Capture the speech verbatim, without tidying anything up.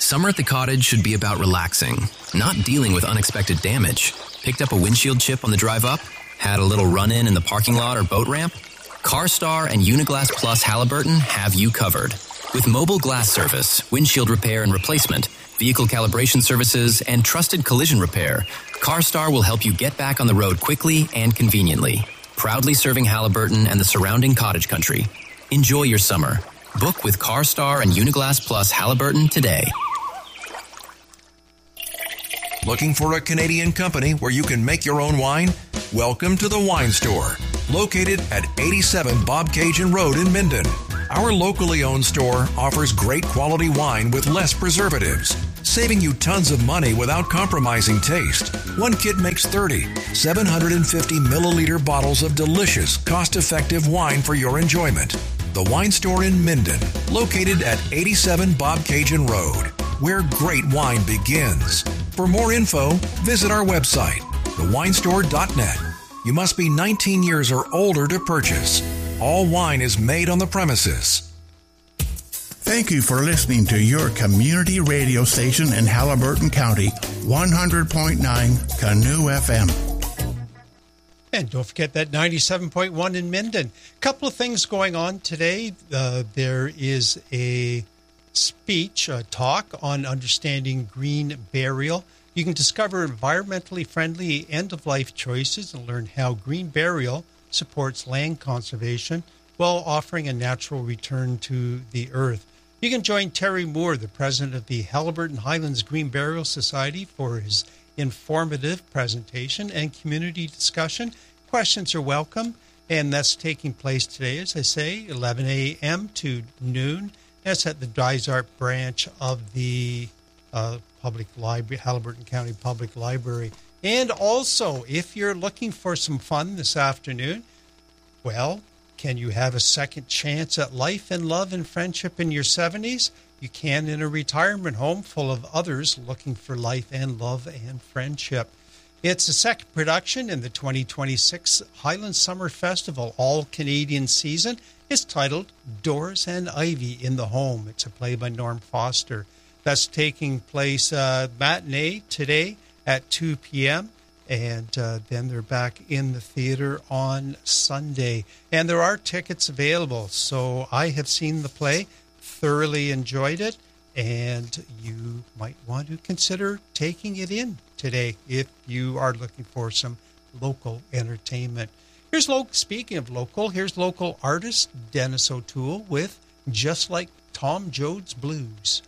Summer at the cottage should be about relaxing, not dealing with unexpected damage. Picked up a windshield chip on the drive up? Had a little run-in in the parking lot or boat ramp? CarStar and Uniglass Plus Halliburton have you covered. With mobile glass service, windshield repair and replacement, vehicle calibration services, and trusted collision repair, CarStar will help you get back on the road quickly and conveniently. Proudly serving Halliburton and the surrounding cottage country. Enjoy your summer. Book with CarStar and Uniglass Plus Halliburton today. Looking for a Canadian company where you can make your own wine? Welcome to the Wine Store, located at eighty-seven Bob Cajun Road in Minden. Our locally owned store offers great quality wine with less preservatives, saving you tons of money without compromising taste. One kit makes thirty, seven hundred fifty milliliter bottles of delicious, cost-effective wine for your enjoyment. The Wine Store in Minden, located at eighty-seven Bob Cajun Road, where great wine begins. For more info, visit our website, the wine store dot net. You must be nineteen years or older to purchase. All wine is made on the premises. Thank you for listening to your community radio station in Halliburton County, one hundred point nine Canoe F M. And don't forget that ninety-seven point one in Minden. A couple of things going on today. Uh, there is a speech, a talk on understanding green burial. You can discover environmentally friendly end-of-life choices and learn how green burial supports land conservation while offering a natural return to the earth. You can join Terry Moore, the president of the Halliburton Highlands Green Burial Society, for his informative presentation and community discussion. Questions are welcome, and that's taking place today, as I say, eleven a.m. to noon. That's at the Dysart branch of the uh, public library, Halliburton County Public Library. And also, if you're looking for some fun this afternoon, well, can you have a second chance at life and love and friendship in your seventies? You can in a retirement home full of others looking for life and love and friendship. It's the second production in the twenty twenty-six Highland Summer Festival All-Canadian season. It's titled Doors and Ivy in the Home. It's a play by Norm Foster. That's taking place uh, matinee today at two p.m., and uh, then they're back in the theater on Sunday. And there are tickets available, so I have seen the play, thoroughly enjoyed it, and you might want to consider taking it in today if you are looking for some local entertainment. Here's local, speaking of local, here's local artist Dennis O'Toole with Just Like Tom Joad's Blues.